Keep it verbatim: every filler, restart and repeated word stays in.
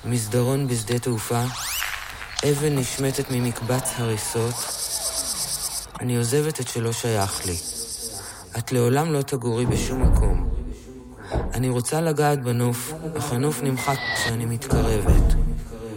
מסדרון בשדה תעופה, אבן נשמטת ממקבץ הריסות. אני עוזבת את שלא שייך לי. את לעולם לא תגורי בשום מקום. אני רוצה לגעת בנוף, אך הנוף נמחק כשאני מתקרבת.